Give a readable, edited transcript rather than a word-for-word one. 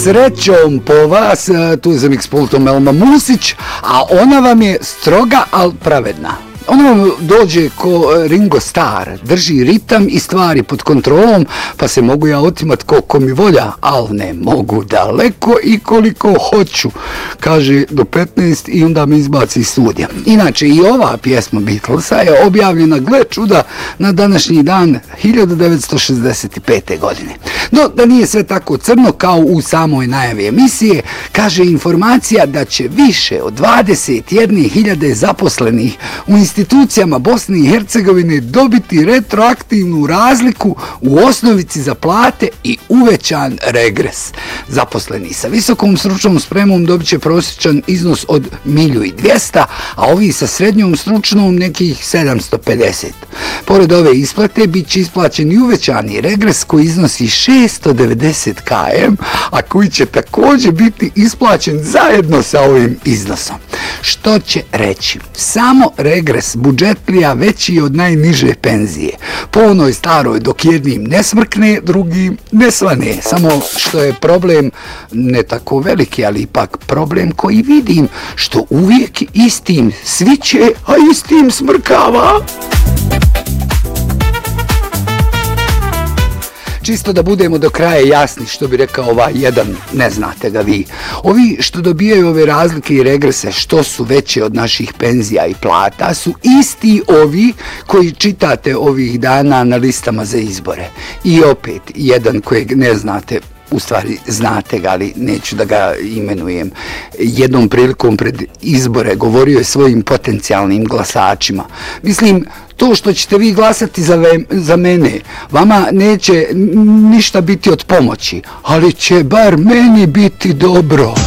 Srećom po vas, tu je za Mixpultom Elma Musić, a ona vam je stroga, ali pravedna. Ona vam dođe ko Ringo Starr, drži ritam i stvari pod kontrolom, pa se mogu ja otimat koliko mi volja, ali ne mogu daleko i koliko hoću, kaže do 15 i onda me izbaci iz studija. Inače i ova pjesma Beatlesa je objavljena, gle čuda, na današnji dan 1965. godine. No, da nije sve tako crno kao u samoj najavi emisije, kaže informacija da će više od 21.000 zaposlenih u institucijama Bosne i Hercegovine dobiti retroaktivnu razliku u osnovici za plate i uvećan regres. Zaposleni sa visokom stručnom spremom dobit će prosječan iznos od 1.200.000, a ovi sa srednjom stručnom nekih 750. Pored ove isplate bit će isplaćen i uvećani regres koji iznosi 690 km, a koji će također biti isplaćen zajedno sa ovim iznosom. Što će reći? Samo regres budžetlija veći od najniže penzije. Po onoj staroj, dok jednim ne smrkne, drugim ne svane. Samo što je problem ne tako veliki, ali ipak problem koji vidim, što uvijek istim sviće, a istim smrkava. Čisto da budemo do kraja jasni, što bi rekao ovaj jedan, ne znate ga vi. Ovi što dobijaju ove razlike i regrese, što su veće od naših penzija i plata, su isti ovi koji čitate ovih dana na listama za izbore. I opet, jedan kojeg ne znate, u stvari znate ga, ali neću da ga imenujem. Jednom prilikom pred izbore govorio je svojim potencijalnim glasačima. Mislim, to što ćete vi glasati za mene, vama neće ništa biti od pomoći, ali će bar meni biti dobro.